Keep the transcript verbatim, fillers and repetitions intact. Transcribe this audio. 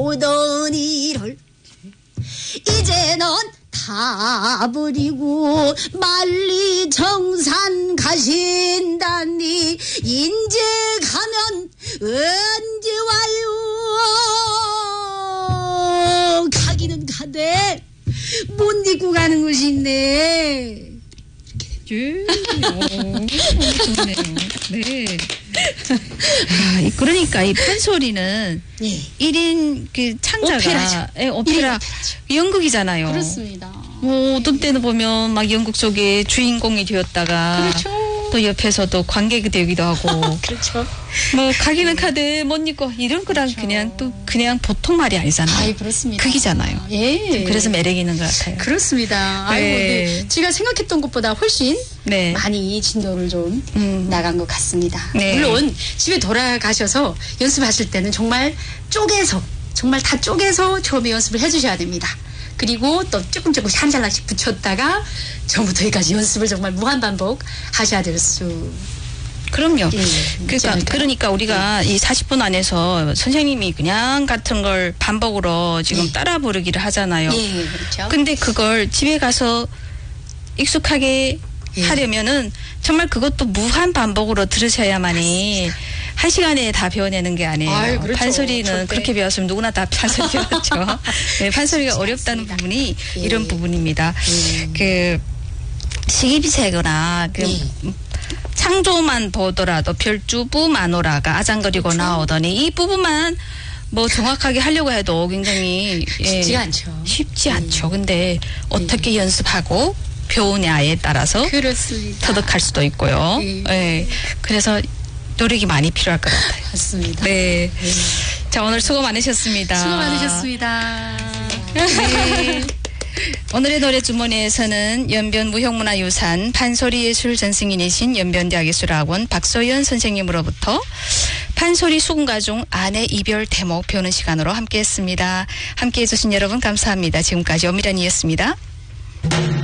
보던 일을 이제는 다 버리고 말리 정산 가신다니 인제 가면 언제 와요. 가기는 가되 못 잊고 가는 것이 있네. 예, 어, 좋네요. 네. 아, 그러니까 이 판소리는 예. 일 인 그 창자가 오페라죠. 예, 오페라 연극이잖아요. 그렇습니다. 뭐 어떤 때는 보면 막 연극 속에 주인공이 되었다가 그렇죠. 또 옆에서도 관객이 되기도 하고 그렇죠. 뭐 가기는 카드 못 입고 이런 거랑 그렇죠. 그냥 또 그냥 보통 말이 아니잖아요. 아이, 그렇습니다. 극이잖아요. 예. 그래서 매력이 있는 것 같아요. 그렇습니다. 네. 아이고, 네. 제가 생각했던 것보다 훨씬 네. 많이 진도를 좀 음. 나간 것 같습니다. 네. 물론 집에 돌아가셔서 연습하실 때는 정말 쪼개서 정말 다 쪼개서 처음에 연습을 해주셔야 됩니다. 그리고 또 조금 조금씩 한 잘락씩 붙였다가 처음부터 여기까지 연습을 정말 무한 반복 하셔야 될 수. 그럼요. 예, 그러니까, 않을까요? 그러니까 우리가 이 사십 분 안에서 선생님이 그냥 같은 걸 반복으로 지금 예. 따라 부르기를 하잖아요. 예, 그렇죠. 근데 그걸 집에 가서 익숙하게 예. 하려면은 정말 그것도 무한 반복으로 들으셔야만이 한 시간에 다 배워내는 게 아니에요. 아유, 그렇죠. 판소리는 절대. 그렇게 배웠으면 누구나 다 판소리 배웠죠. 네, 판소리가 쉽지 어렵다는 않습니다. 부분이 예. 이런 부분입니다. 예. 그 시기비세거나 그 예. 창조만 보더라도 별주부 마노라가 아장거리고 그렇죠. 나오더니 이 부분만 뭐 정확하게 하려고 해도 굉장히 예, 쉽지가 않죠. 쉽지 예. 않죠. 근데 어떻게 연습하고 배우냐에 따라서 그렇습니다. 터득할 수도 있고요. 예. 예. 그래서 노력이 많이 필요할 것 같아요. 맞습니다. 네. 예. 자, 오늘 수고 많으셨습니다. 수고 많으셨습니다. 네. 오늘의 노래 주머니에서는 연변 무형문화유산 판소리예술 전승인이신 연변대학예술학원 박소연 선생님으로부터 판소리 수군가중 아내 이별 대목 배우는 시간으로 함께했습니다. 함께해 주신 여러분 감사합니다. 지금까지 엄미란이었습니다.